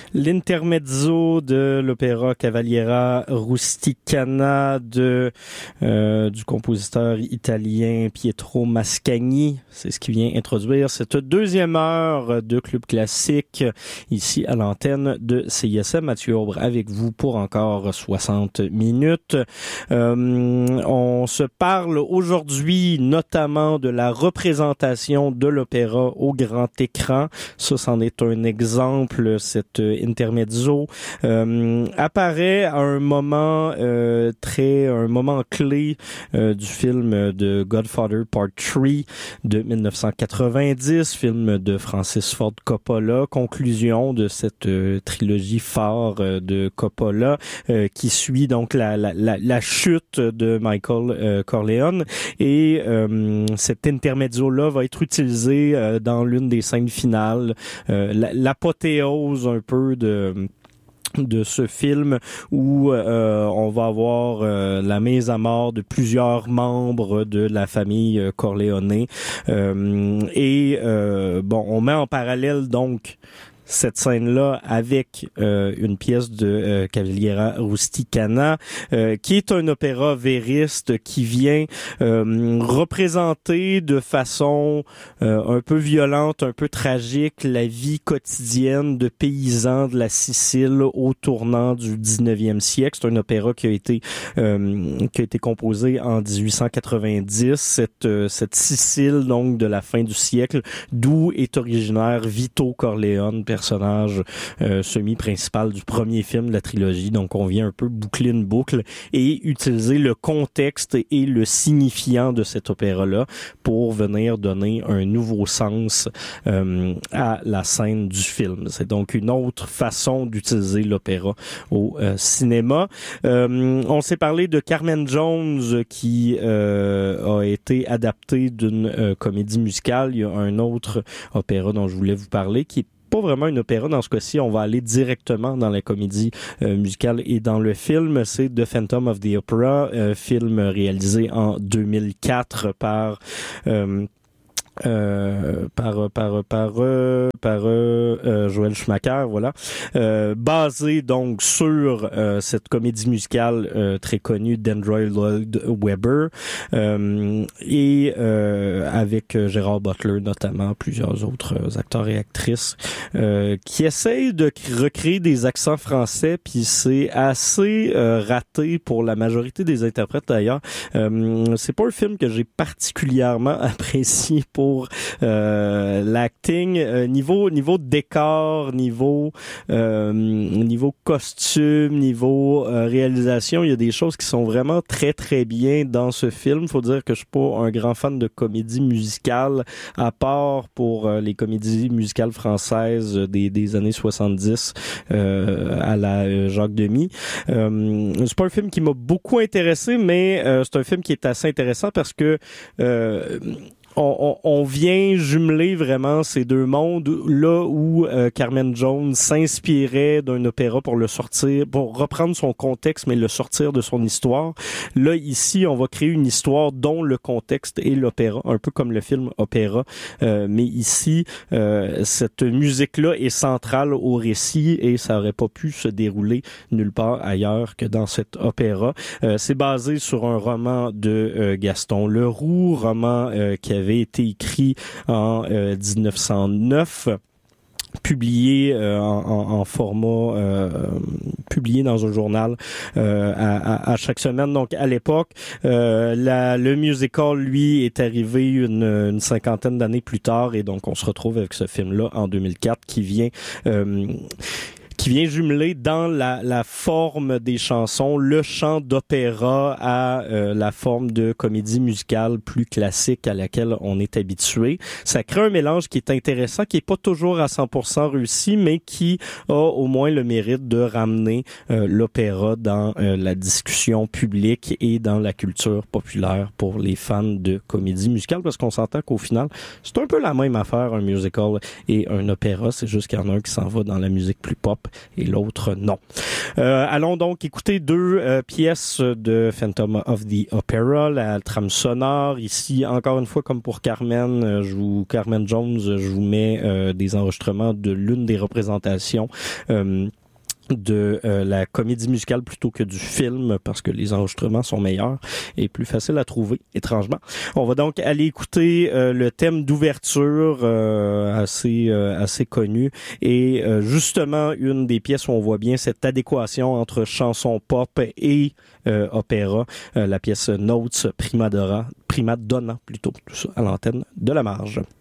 L'intermezzo de l'opéra Cavaliera Rusticana du compositeur italien Pietro Mascagni. C'est ce qui vient introduire cette deuxième heure de Club Classique ici à l'antenne de CISM. Mathieu Aubre avec vous pour encore 60 minutes. On se parle aujourd'hui notamment de la représentation de l'opéra au grand écran. Ça, c'en est un exemple. Cet intermezzo apparaît à un moment un moment clé du film de Godfather Part 3 de 1990, film de Francis Ford Coppola, conclusion de cette trilogie phare de Coppola qui suit donc la chute de Michael Corleone, et cet intermezzo-là va être utilisé dans l'une des scènes finales, l'apothéose un peu de ce film où on va avoir la mise à mort de plusieurs membres de la famille Corleone, et on met en parallèle donc cette scène-là avec une pièce de Cavaliera Rusticana, qui est un opéra vériste qui vient représenter de façon un peu violente, un peu tragique, la vie quotidienne de paysans de la Sicile au tournant du 19e siècle. C'est un opéra qui a été composé en 1890. Cette Sicile donc de la fin du siècle, d'où est originaire Vito Corleone, personnage semi-principal du premier film de la trilogie. Donc, on vient un peu boucler une boucle et utiliser le contexte et le signifiant de cet opéra-là pour venir donner un nouveau sens à la scène du film. C'est donc une autre façon d'utiliser l'opéra au cinéma. On s'est parlé de Carmen Jones qui a été adapté d'une comédie musicale. Il y a un autre opéra dont je voulais vous parler qui est pas vraiment une opéra. Dans ce cas-ci, on va aller directement dans la comédie musicale et dans le film. C'est The Phantom of the Opera, film réalisé en 2004 par Joel Schumacher, voilà, basé donc sur cette comédie musicale très connue d'Andrew Lloyd Webber, et avec Gérard Butler notamment, plusieurs autres acteurs et actrices qui essayent de recréer des accents français, puis c'est assez raté pour la majorité des interprètes d'ailleurs. C'est pas un film que j'ai particulièrement apprécié pour l'acting, niveau décor, niveau costume, niveau réalisation. Il y a des choses qui sont vraiment très très bien dans ce film. Faut dire que je suis pas un grand fan de comédie musicale, à part pour les comédies musicales françaises des années 70 à la Jacques Demy. C'est pas un film qui m'a beaucoup intéressé, mais c'est un film qui est assez intéressant parce que on vient jumeler vraiment ces deux mondes, là où Carmen Jones s'inspirait d'un opéra pour le sortir, pour reprendre son contexte mais le sortir de son histoire. Là ici, on va créer une histoire dont le contexte est l'opéra, un peu comme le film opéra, mais ici cette musique-là est centrale au récit et ça aurait pas pu se dérouler nulle part ailleurs que dans cet opéra. C'est basé sur un roman de Gaston Leroux, roman qui avait été écrit en 1909, publié en format publié dans un journal à chaque semaine. Donc à l'époque, le musical lui est arrivé une cinquantaine d'années plus tard, et donc on se retrouve avec ce film-là en 2004 qui vient jumeler dans la forme des chansons, le chant d'opéra à la forme de comédie musicale plus classique à laquelle on est habitué. Ça crée un mélange qui est intéressant, qui est pas toujours à 100% réussi, mais qui a au moins le mérite de ramener l'opéra dans la discussion publique et dans la culture populaire pour les fans de comédie musicale, parce qu'on s'entend qu'au final, c'est un peu la même affaire, un musical et un opéra. C'est juste qu'il y en a un qui s'en va dans la musique plus pop et l'autre non. Allons donc écouter deux pièces de Phantom of the Opera, la trame sonore. Ici, encore une fois, comme pour Carmen, Carmen Jones, je vous mets des enregistrements de l'une des représentations de la comédie musicale plutôt que du film, parce que les enregistrements sont meilleurs et plus faciles à trouver, étrangement. On va donc aller écouter le thème d'ouverture assez connu et justement une des pièces où on voit bien cette adéquation entre chanson pop et opéra, la pièce Notes Prima Donna plutôt, tout ça à l'antenne de La Marge.